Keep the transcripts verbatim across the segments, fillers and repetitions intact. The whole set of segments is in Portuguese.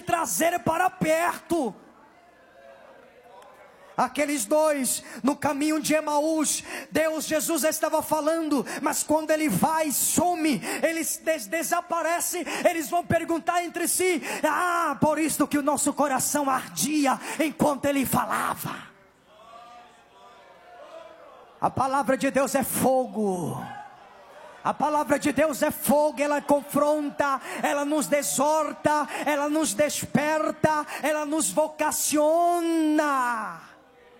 trazer para perto. Aqueles dois no caminho de Emaús, Deus, Jesus estava falando, mas quando ele vai, some, eles des desaparecem, eles vão perguntar entre si: ah, por isso que o nosso coração ardia enquanto ele falava. A palavra de Deus é fogo. A palavra de Deus é fogo, ela confronta, ela nos exorta, ela nos desperta, ela nos vocaciona.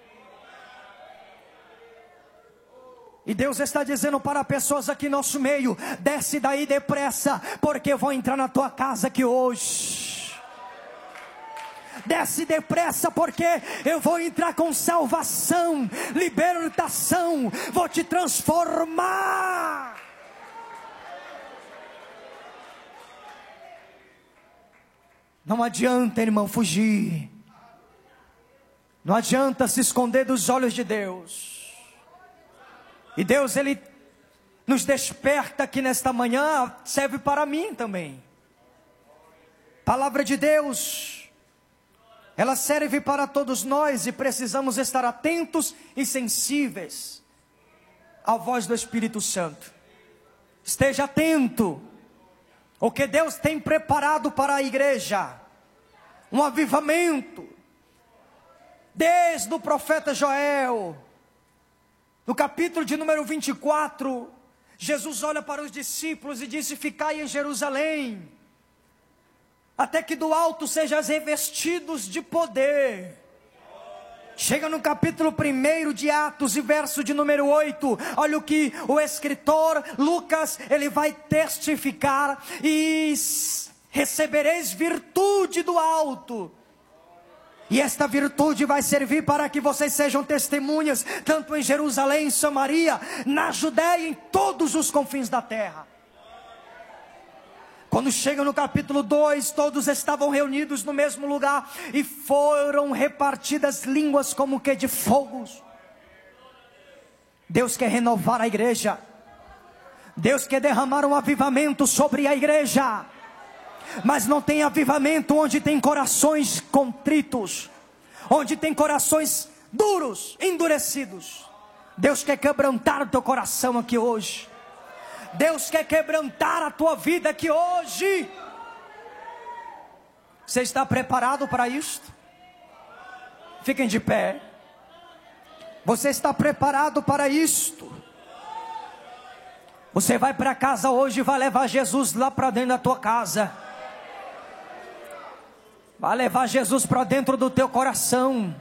E Deus está dizendo para pessoas aqui no nosso meio: desce daí depressa, porque eu vou entrar na tua casa aqui hoje. Desce depressa, porque eu vou entrar com salvação, libertação, vou te transformar. Não adianta, irmão, fugir. Não adianta se esconder dos olhos de Deus. E Deus, Ele nos desperta aqui nesta manhã, serve para mim também. Palavra de Deus, ela serve para todos nós e precisamos estar atentos e sensíveis à voz do Espírito Santo. Esteja atento. O que Deus tem preparado para a igreja, um avivamento, desde o profeta Joel, no capítulo de número vinte e quatro, Jesus olha para os discípulos e disse: ficai em Jerusalém, até que do alto sejais revestidos de poder. Chega no capítulo primeiro de Atos e verso de número oito, olha o que o escritor Lucas, ele vai testificar: e recebereis virtude do alto. E esta virtude vai servir para que vocês sejam testemunhas, tanto em Jerusalém, em Samaria, na Judéia, em todos os confins da terra. Quando chega no capítulo dois, todos estavam reunidos no mesmo lugar, e foram repartidas línguas como que de fogos. Deus quer renovar a igreja. Deus quer derramar um avivamento sobre a igreja. Mas não tem avivamento onde tem corações contritos, onde tem corações duros, endurecidos. Deus quer quebrantar o teu coração aqui hoje. Deus quer quebrantar a tua vida aqui hoje. Você está preparado para isto? Fiquem de pé. Você está preparado para isto? Você vai para casa hoje e vai levar Jesus lá para dentro da tua casa. Vai levar Jesus para dentro do teu coração.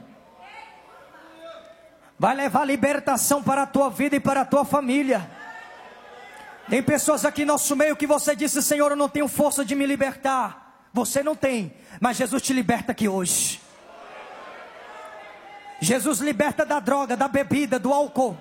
Vai levar libertação para a tua vida e para a tua família. Tem pessoas aqui no nosso meio que você disse: Senhor, eu não tenho força de me libertar. Você não tem, mas Jesus te liberta aqui hoje. Jesus liberta da droga, da bebida, do álcool.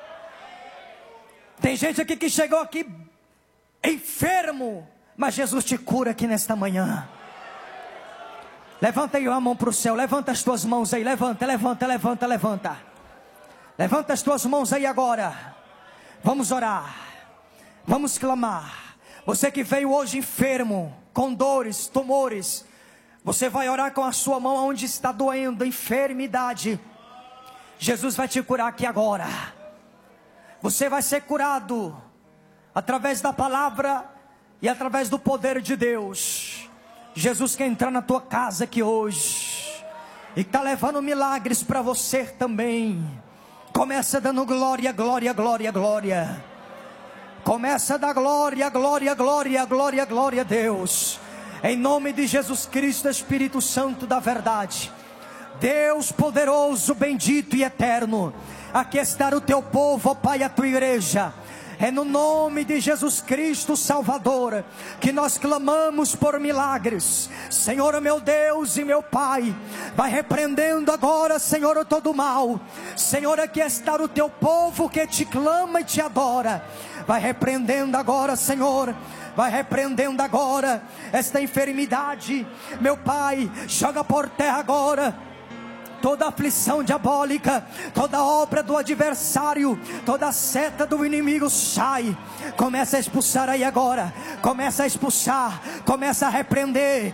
Tem gente aqui que chegou aqui enfermo, mas Jesus te cura aqui nesta manhã. Levanta aí a mão para o céu, levanta as tuas mãos aí, levanta, levanta, levanta, levanta. Levanta as tuas mãos aí agora. Vamos orar, vamos clamar. Você que veio hoje enfermo, com dores, tumores, você vai orar com a sua mão onde está doendo, enfermidade. Jesus vai te curar aqui agora. Você vai ser curado através da palavra e através do poder de Deus. Jesus quer entrar na tua casa aqui hoje e está levando milagres para você também. Começa dando glória, glória, glória, glória. Começa a dar glória, glória, glória, glória, glória a Deus. Em nome de Jesus Cristo, Espírito Santo da verdade. Deus poderoso, bendito e eterno. Aqui está o teu povo, ó Pai, a tua igreja. É no nome de Jesus Cristo Salvador que nós clamamos por milagres. Senhor, meu Deus e meu Pai, vai repreendendo agora, Senhor, todo mal. Senhor, aqui está o teu povo que te clama e te adora. Vai repreendendo agora, Senhor. Vai repreendendo agora esta enfermidade. Meu Pai, joga por terra agora toda aflição diabólica, toda obra do adversário, toda seta do inimigo sai. Começa a expulsar aí agora. Começa a expulsar, começa a repreender,